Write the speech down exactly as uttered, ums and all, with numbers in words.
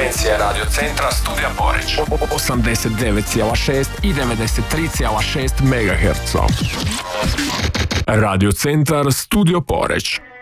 frekvencije Radio Centra Studija Poreć. osamdeset devet zarez šest i devedeset tri zarez šest megaherca. Radio Centar Studio Poreć.